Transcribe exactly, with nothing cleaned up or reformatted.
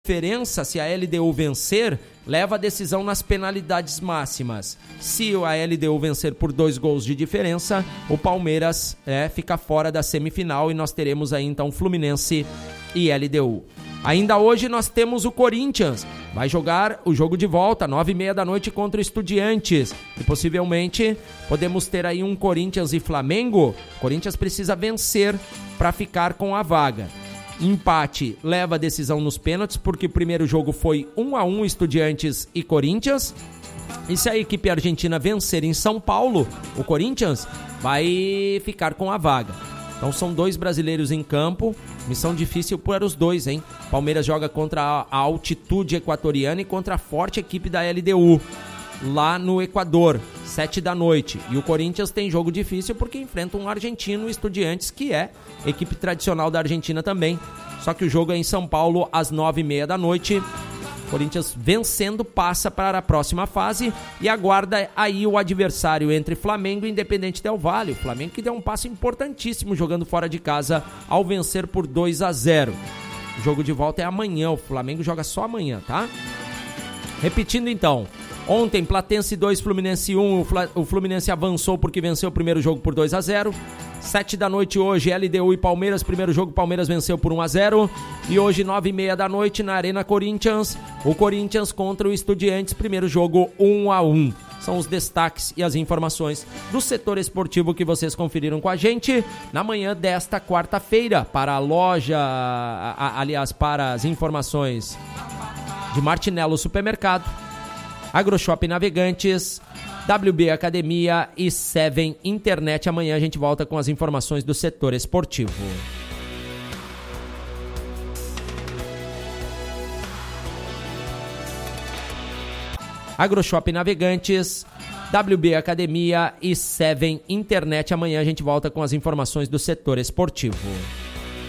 diferença, se a L D U vencer, leva a decisão nas penalidades máximas. Se a L D U vencer por dois gols de diferença, o Palmeiras é, fica fora da semifinal e nós teremos aí então Fluminense e L D U. Ainda hoje nós temos o Corinthians, vai jogar o jogo de volta, nove e meia da noite contra o Estudiantes. E possivelmente podemos ter aí um Corinthians e Flamengo. O Corinthians precisa vencer para ficar com a vaga. Empate leva a decisão nos pênaltis, porque o primeiro jogo foi um a um Estudiantes e Corinthians. E se a equipe argentina vencer em São Paulo, o Corinthians vai ficar com a vaga. Então são dois brasileiros em campo, missão difícil para os dois, hein? Palmeiras joga contra a altitude equatoriana e contra a forte equipe da L D U, lá no Equador, sete da noite. E o Corinthians tem jogo difícil porque enfrenta um argentino, Estudiantes, que é equipe tradicional da Argentina também. Só que o jogo é em São Paulo, às nove e meia da noite. Corinthians vencendo passa para a próxima fase e aguarda aí o adversário entre Flamengo e Independente Del Valle. O Flamengo que deu um passo importantíssimo jogando fora de casa ao vencer por dois a zero. O jogo de volta é amanhã, o Flamengo joga só amanhã, tá? Repetindo então, ontem Platense dois, Fluminense um, o Fluminense avançou porque venceu o primeiro jogo por dois a zero. sete da noite hoje, L D U e Palmeiras, primeiro jogo Palmeiras venceu por um a zero. E hoje, nove e meia da noite, na Arena Corinthians, o Corinthians contra o Estudiantes, primeiro jogo um a um. São os destaques e as informações do setor esportivo que vocês conferiram com a gente na manhã desta quarta-feira. Para a loja, a, a, aliás, para as informações de Martinello Supermercado, AgroShop Navegantes, W B Academia e Seven Internet. Amanhã a gente volta com as informações do setor esportivo. AgroShop Navegantes, W B Academia e Seven Internet. Amanhã a gente volta com as informações do setor esportivo.